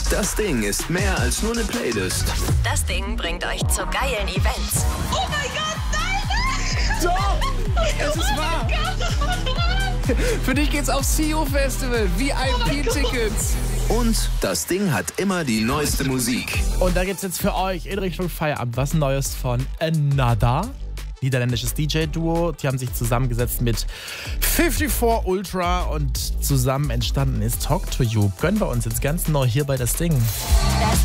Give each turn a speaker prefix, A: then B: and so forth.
A: Das Ding ist mehr als nur eine Playlist.
B: Das Ding bringt euch zu geilen Events.
C: Oh mein Gott, nein!
D: Doch! Es ist wahr! Für dich geht's aufs CEO Festival, VIP-Tickets.
A: Und das Ding hat immer die neueste Musik.
D: Und da gibt's jetzt für euch in Richtung Feierabend was Neues von Another. Niederländisches DJ-Duo. Die haben sich zusammengesetzt mit 54 Ultra und zusammen entstanden ist Talk to You. Gönnen wir uns jetzt ganz neu hier bei Das Ding.
B: Das